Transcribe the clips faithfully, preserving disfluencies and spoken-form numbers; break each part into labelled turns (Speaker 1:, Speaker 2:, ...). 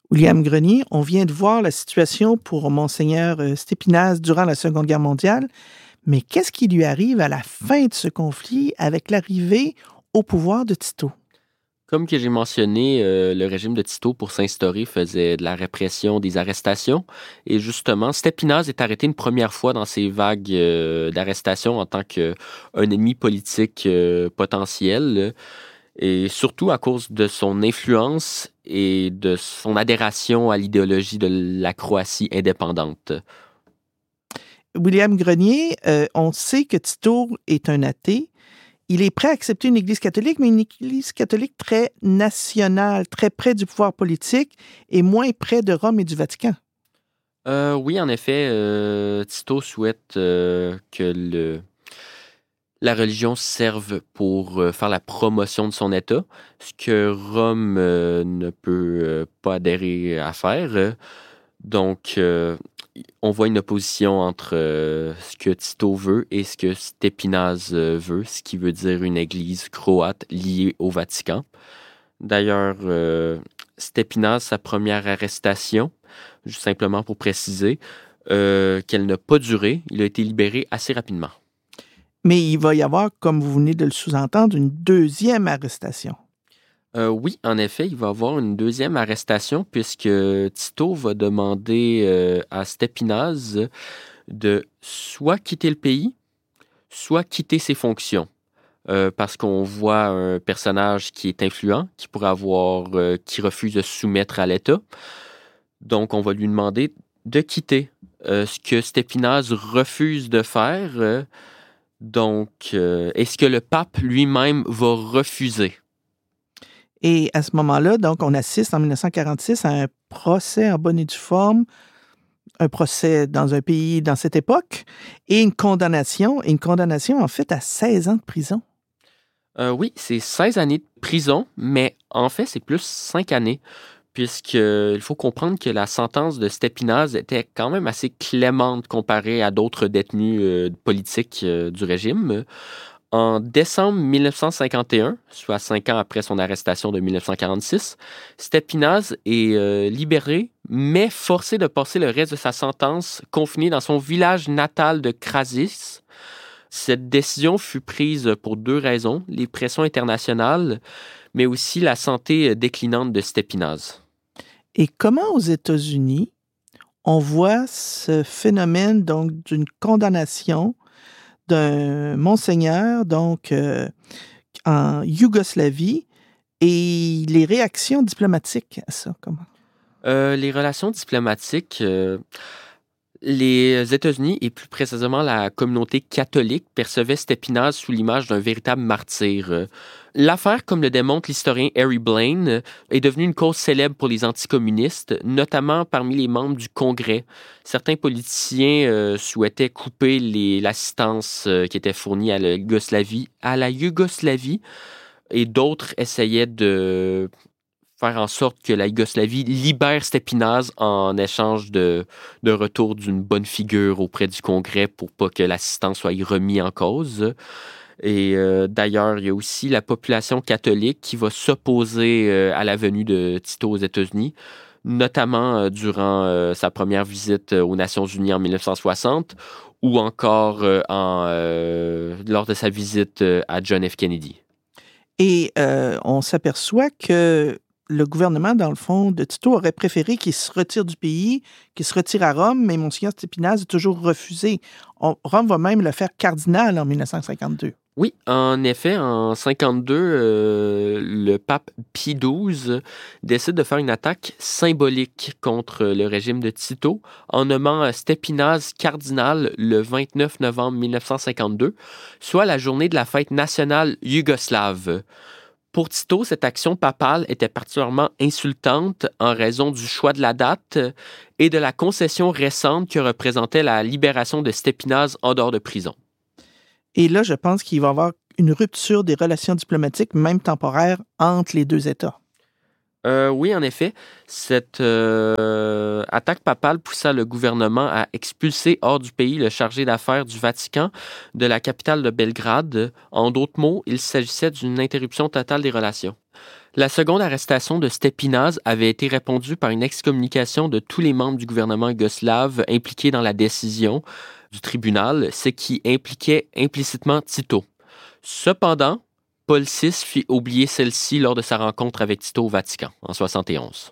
Speaker 1: William Grenier, on vient de voir la situation pour Monseigneur euh, Stépinaze durant la Seconde Guerre mondiale, mais qu'est-ce qui lui arrive à la fin de ce conflit avec l'arrivée au pouvoir de Tito?
Speaker 2: Comme que j'ai mentionné, euh, le régime de Tito, pour s'instaurer, faisait de la répression, des arrestations. Et justement, Stépinaze est arrêté une première fois dans ces vagues euh, d'arrestations en tant qu'un ennemi politique euh, potentiel. Et surtout à cause de son influence et de son adhération à l'idéologie de la Croatie indépendante.
Speaker 1: William Grenier, euh, on sait que Tito est un athée. Il est prêt à accepter une Église catholique, mais une Église catholique très nationale, très près du pouvoir politique et moins près de Rome et du Vatican.
Speaker 2: Euh, oui, en effet, euh, Tito souhaite euh, que le, la religion serve pour euh, faire la promotion de son État, ce que Rome euh, ne peut euh, pas adhérer à faire. Donc, euh, on voit une opposition entre euh, ce que Tito veut et ce que Stépinaze euh, veut, ce qui veut dire une église croate liée au Vatican. D'ailleurs, euh, Stépinaze, sa première arrestation, juste simplement pour préciser, euh, qu'elle n'a pas duré, il a été libéré assez rapidement.
Speaker 1: Mais il va y avoir, comme vous venez de le sous-entendre, une deuxième arrestation.
Speaker 2: Euh, oui, en effet, il va y avoir une deuxième arrestation puisque Tito va demander euh, à Stépinaze de soit quitter le pays, soit quitter ses fonctions. Euh, parce qu'on voit un personnage qui est influent, qui pourrait avoir, euh, qui refuse de se soumettre à l'État. Donc, on va lui demander de quitter, euh, ce que Stépinaze refuse de faire. Euh, donc, euh, est-ce que le pape lui-même va refuser?
Speaker 1: Et à ce moment-là, donc, on assiste en dix-neuf cent quarante-six à un procès en bonne et due forme, un procès dans un pays dans cette époque, et une condamnation, et une condamnation en fait à seize ans de prison.
Speaker 2: Euh, oui, c'est seize années de prison, mais en fait, c'est plus cinq années, puisqu'il faut comprendre que la sentence de Stépinaze était quand même assez clémente comparée à d'autres détenus euh, politiques euh, du régime. En décembre dix-neuf cent cinquante et un, soit cinq ans après son arrestation de dix-neuf cent quarante-six, Stépinaze est euh, libéré, mais forcé de passer le reste de sa sentence confiné dans son village natal de Krasis. Cette décision fut prise pour deux raisons, les pressions internationales, mais aussi la santé déclinante de Stépinaze.
Speaker 1: Et comment aux États-Unis, on voit ce phénomène donc d'une condamnation d'un monseigneur donc euh, en Yougoslavie et les réactions diplomatiques à ça, comment?
Speaker 2: Euh, les relations diplomatiques, euh, les États-Unis et plus précisément la communauté catholique percevaient Stépinaze sous l'image d'un véritable martyr. L'affaire, comme le démontre l'historien Harry Blaine, est devenue une cause célèbre pour les anticommunistes, notamment parmi les membres du Congrès. Certains politiciens euh, souhaitaient couper les, l'assistance euh, qui était fournie à la Yougoslavie, à la Yougoslavie, et d'autres essayaient de faire en sorte que la Yougoslavie libère Stépinaze en échange de, de retour d'une bonne figure auprès du Congrès pour pas que l'assistance soit remise en cause. Et euh, d'ailleurs, il y a aussi la population catholique qui va s'opposer euh, à la venue de Tito aux États-Unis, notamment euh, durant euh, sa première visite aux Nations Unies en dix-neuf cent soixante ou encore euh, en, euh, lors de sa visite euh, à John F. Kennedy.
Speaker 1: Et euh, on s'aperçoit que le gouvernement, dans le fond, de Tito aurait préféré qu'il se retire du pays, qu'il se retire à Rome, mais Monseigneur Stépinaze a toujours refusé. On, Rome va même le faire cardinal en dix-neuf cent cinquante-deux.
Speaker 2: Oui, en effet, en cinquante-deux, euh, le pape Pie douze décide de faire une attaque symbolique contre le régime de Tito en nommant Stépinaze cardinal le vingt-neuf novembre dix-neuf cent cinquante-deux, soit la journée de la fête nationale yougoslave. Pour Tito, cette action papale était particulièrement insultante en raison du choix de la date et de la concession récente que représentait la libération de Stépinaze en dehors de prison.
Speaker 1: Et là, je pense qu'il va y avoir une rupture des relations diplomatiques, même temporaires, entre les deux États.
Speaker 2: Euh, oui, en effet, cette euh, attaque papale poussa le gouvernement à expulser hors du pays le chargé d'affaires du Vatican de la capitale de Belgrade. En d'autres mots, il s'agissait d'une interruption totale des relations. La seconde arrestation de Stépinaz avait été répondue par une excommunication de tous les membres du gouvernement yougoslave impliqués dans la décision du tribunal, ce qui impliquait implicitement Tito. Cependant, Paul six fit oublier celle-ci lors de sa rencontre avec Tito au Vatican en soixante et onze.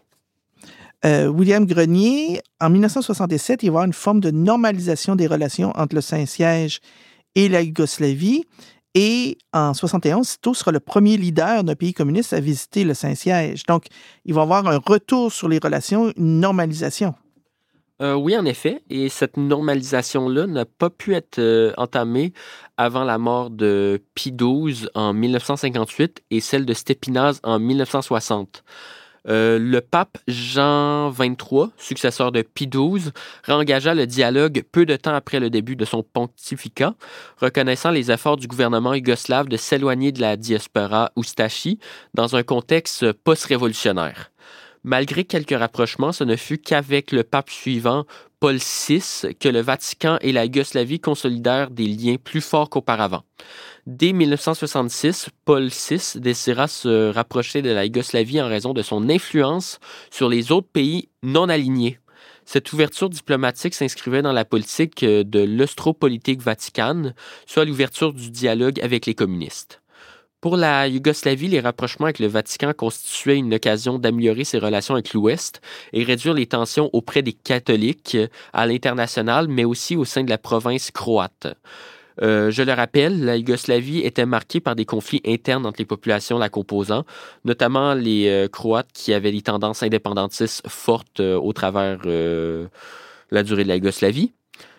Speaker 1: Euh, William Grenier, en dix-neuf cent soixante-sept, il va y avoir une forme de normalisation des relations entre le Saint-Siège et la Yougoslavie. Et en soixante et onze, Tito sera le premier leader d'un pays communiste à visiter le Saint-Siège. Donc, il va y avoir un retour sur les relations, une normalisation.
Speaker 2: Euh, oui, en effet, et cette normalisation-là n'a pas pu être euh, entamée avant la mort de Pie douze en dix-neuf cent cinquante-huit et celle de Stépinaz en dix-neuf cent soixante. Euh, le pape Jean vingt-trois, successeur de Pie douze, réengagea le dialogue peu de temps après le début de son pontificat, reconnaissant les efforts du gouvernement yougoslave de s'éloigner de la diaspora oustachi dans un contexte post-révolutionnaire. Malgré quelques rapprochements, ce ne fut qu'avec le pape suivant, Paul six, que le Vatican et la Yougoslavie consolidèrent des liens plus forts qu'auparavant. Dès dix-neuf cent soixante-six, Paul six décida se rapprocher de la Yougoslavie en raison de son influence sur les autres pays non alignés. Cette ouverture diplomatique s'inscrivait dans la politique de l'Austropolitique vaticane, soit l'ouverture du dialogue avec les communistes. Pour la Yougoslavie, les rapprochements avec le Vatican constituaient une occasion d'améliorer ses relations avec l'Ouest et réduire les tensions auprès des catholiques à l'international, mais aussi au sein de la province croate. Euh, je le rappelle, la Yougoslavie était marquée par des conflits internes entre les populations la composant, notamment les euh, Croates qui avaient des tendances indépendantistes fortes euh, au travers euh, la durée de la Yougoslavie.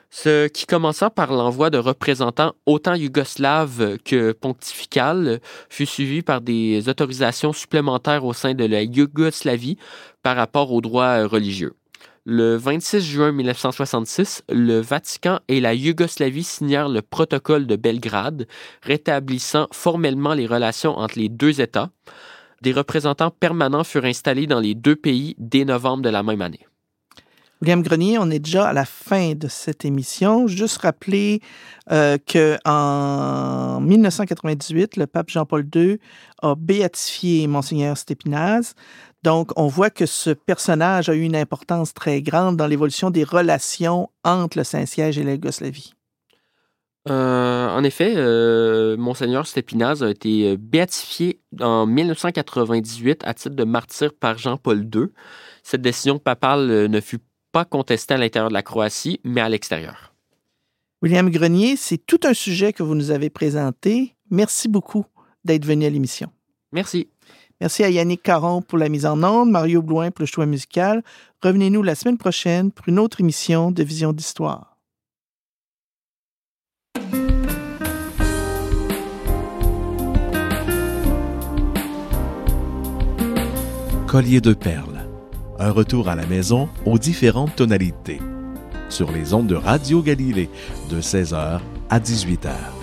Speaker 2: Ce qui commença par l'envoi de représentants autant yougoslaves que pontificales fut suivi par des autorisations supplémentaires au sein de la Yougoslavie par rapport aux droits religieux. Le vingt-six juin dix-neuf cent soixante-six, le Vatican et la Yougoslavie signèrent le protocole de Belgrade, rétablissant formellement les relations entre les deux États. Des représentants permanents furent installés dans les deux pays dès novembre de la même année.
Speaker 1: William Grenier, on est déjà à la fin de cette émission. Juste rappeler euh, qu'en dix-neuf cent quatre-vingt-dix-huit, le pape Jean-Paul deux a béatifié Monseigneur Stépinaz. Donc, on voit que ce personnage a eu une importance très grande dans l'évolution des relations entre le Saint-Siège et la Yougoslavie.
Speaker 2: Euh, en effet, euh, Monseigneur Stépinaz a été béatifié en dix-neuf cent quatre-vingt-dix-huit à titre de martyr par Jean-Paul deux. Cette décision papale ne fut pas contestée à l'intérieur de la Croatie, mais à l'extérieur.
Speaker 1: William Grenier, c'est tout un sujet que vous nous avez présenté. Merci beaucoup d'être venu à l'émission.
Speaker 2: Merci.
Speaker 1: Merci à Yannick Caron pour la mise en onde, Mario Blouin pour le choix musical. Revenez-nous la semaine prochaine pour une autre émission de Vision d'Histoire.
Speaker 3: Collier de perles. Un retour à la maison aux différentes tonalités. Sur les ondes de Radio Galilée, de seize heures à dix-huit heures.